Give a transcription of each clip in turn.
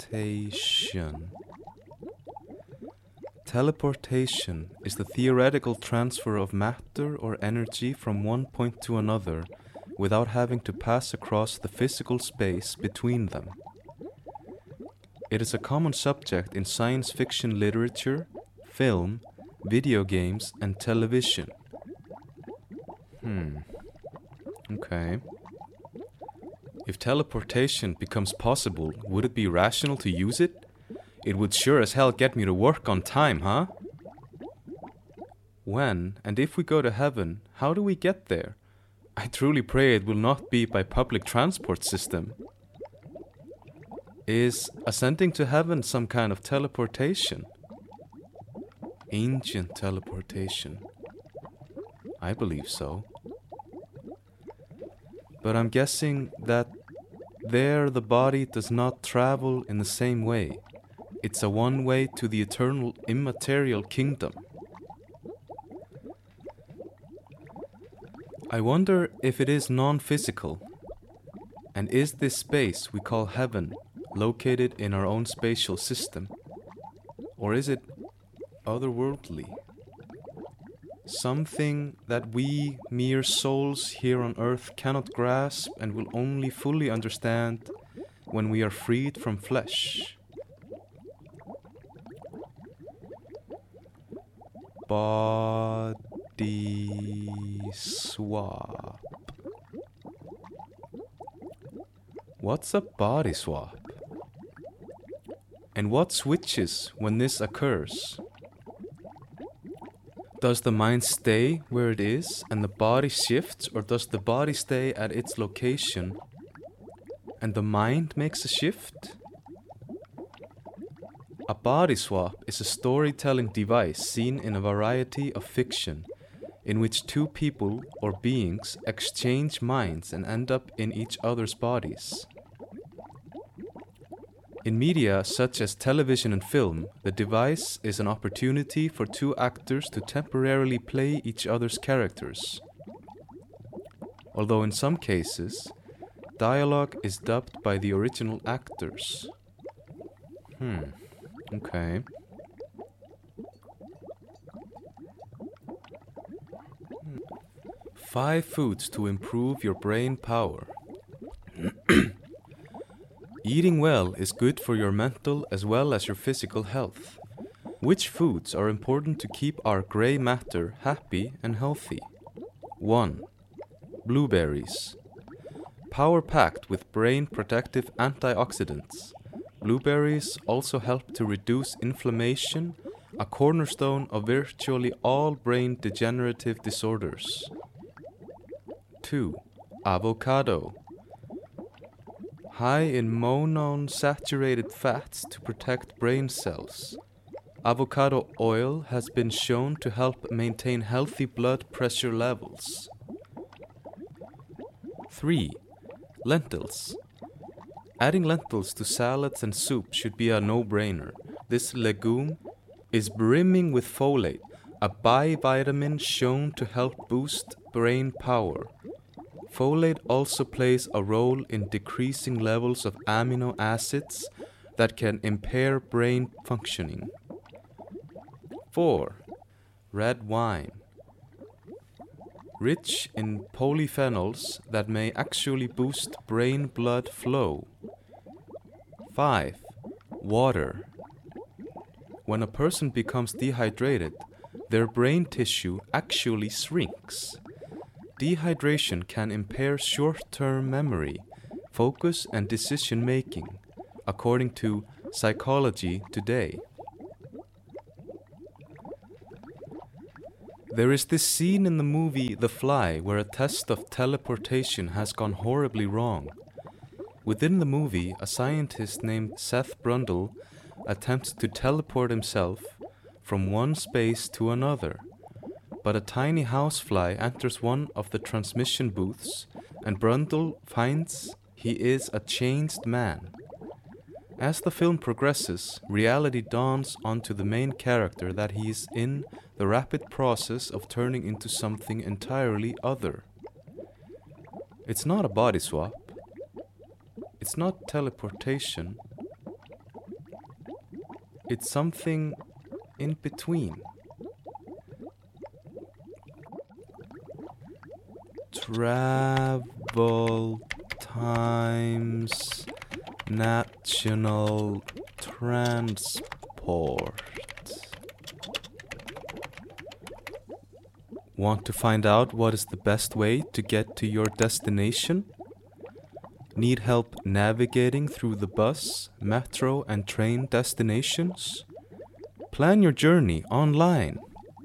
Teleportation. Teleportation is the theoretical transfer of matter or energy from one point to another without having to pass across the physical space between them. It is a common subject in science fiction literature, film, video games, and television. Okay. If teleportation becomes possible, would it be rational to use it? It would sure as hell get me to work on time, huh? When, and if we go to heaven, how do we get there? I truly pray it will not be by public transport system. Is ascending to heaven some kind of teleportation? Ancient teleportation. I believe so. But I'm guessing that there the body does not travel in the same way. It's a one-way to the eternal immaterial kingdom. I wonder if it is non-physical. And is this space we call heaven located in our own spatial system? Or is it otherworldly? Something that we mere souls here on earth cannot grasp and will only fully understand when we are freed from flesh. Body swap. What's a body swap? And what switches when this occurs? Does the mind stay where it is and the body shifts, or does the body stay at its location and the mind makes a shift? A body swap is a storytelling device seen in a variety of fiction, in which two people or beings exchange minds and end up in each other's bodies. In media such as television and film, the device is an opportunity for two actors to temporarily play each other's characters. Although in some cases, dialogue is dubbed by the original actors. Okay. Five foods to improve your brain power. Eating well is good for your mental as well as your physical health. Which foods are important to keep our gray matter happy and healthy? 1. Blueberries. Power-packed with brain-protective antioxidants, blueberries also help to reduce inflammation, a cornerstone of virtually all brain degenerative disorders. 2. Avocado. High in monounsaturated fats to protect brain cells. Avocado oil has been shown to help maintain healthy blood pressure levels. 3. Lentils. Adding lentils to salads and soup should be a no-brainer. This legume is brimming with folate, a bivitamin shown to help boost brain power. Folate also plays a role in decreasing levels of amino acids that can impair brain functioning. 4. Red wine. Rich in polyphenols that may actually boost brain blood flow. 5. Water. When a person becomes dehydrated, their brain tissue actually shrinks. Dehydration can impair short-term memory, focus, and decision-making, according to Psychology Today. There is this scene in the movie The Fly where a test of teleportation has gone horribly wrong. Within the movie, a scientist named Seth Brundle attempts to teleport himself from one space to another. But a tiny housefly enters one of the transmission booths, and Brundle finds he is a changed man. As the film progresses, reality dawns onto the main character that he is in the rapid process of turning into something entirely other. It's not a body swap. It's not teleportation. It's something in between. Travel times national transport. Want to find out what is the best way to get to your destination? Need help navigating through the bus, metro, and train destinations? Plan your journey online.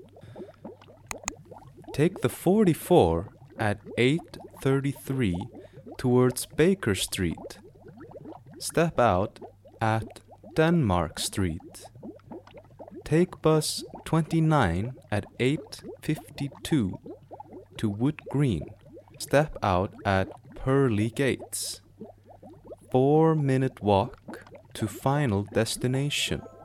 Take the 44 at 8:33 towards Baker Street. Step out at Denmark Street. Take bus 29 at 8:52 to Wood Green. Step out at Pearly Gates. 4-minute walk to final destination.